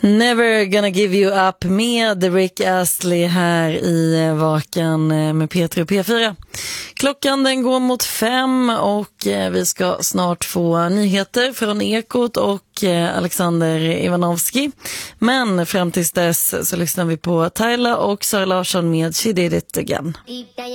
Never gonna give you up med Rick Astley här i Vaken med P3 och P4. Klockan den går mot 5 och vi ska snart få nyheter från Ekot och Alexander Ivanovski. Men fram tills dess så lyssnar vi på Tyler och Sara Larsson med She Did It Again.